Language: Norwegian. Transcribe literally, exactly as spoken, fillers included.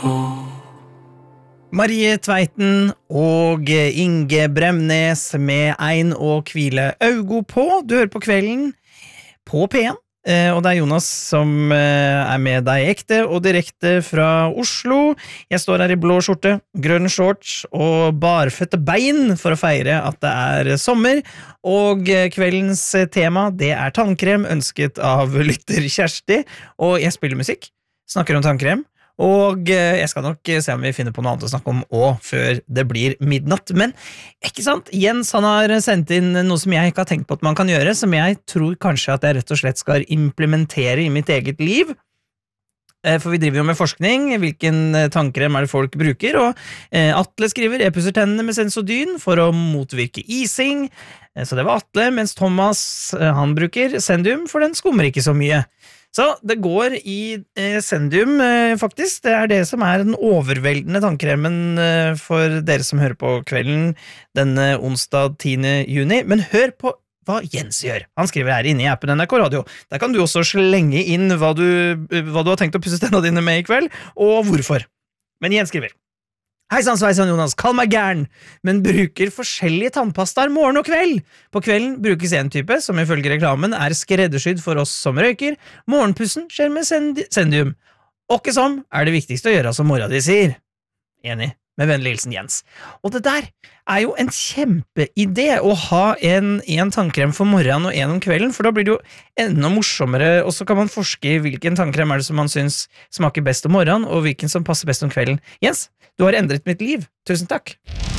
Marie Tveiten og Inge Bremnes med Ein og Kvile Augo på. Du hører på Kvelden på P en, og det er Jonas som er med deg ekte og direkte fra Oslo. Jeg står her i blå skjorte, grønn shorts og barføtte bein for å feire at det er sommer, og kveldens tema, det er tannkrem ønsket av lytter Kjersti, og jeg spiller musikk, snakker om tannkrem, og jeg skal nok se om vi finner på noe annet å snakke om også før det blir midnatt. Men, ikke sant? Jens han har sendt inn noe som jeg ikke har tenkt på at man kan gjøre, som jeg tror kanskje at jeg rett og slett skal implementere i mitt eget liv. For vi driver jo med forskning, hvilken tannkrem er det folk bruker, og Atle skriver, jeg pusser tennene med Sensodyne for å motvirke ising, så det var Atle, mens Thomas han bruker Sendium, for den skummer ikke så mye. Så det går i eh, Sendium, eh, faktisk. Det er det som er den overveldende tannkremen eh, for dere som hører på Kvelden denne onsdag tiende juni. Men hør på hva Jens gjør. Han skriver her inne i appen N R K Radio. Der kan du også slenge inn hva du, hva du har tenkt å pusse tennene dine med i kveld, og hvorfor. Men Jens skriver, Hei sann, sveisann Jonas, kall meg gæren, men bruker forskjellige tannpastaer morgen og kveld. På kvelden brukes en type, som ifølge reklamen er skreddersydd for oss som røyker. Morgenpussen skjer med sendi Sendium. Åkke som er det viktigste å gjøre som mora di sier. Enig, med vennlig hilsen Jens. Og det der er jo en kjempeidé å ha en, en tannkrem for morgenen og en om kvelden, for da blir det jo enda morsommere, og så kan man forske i hvilken tannkrem er det som man synes smaker best om morgenen, og hvilken som passer best om kvelden. Jens, du har endret mitt liv. Tusen takk.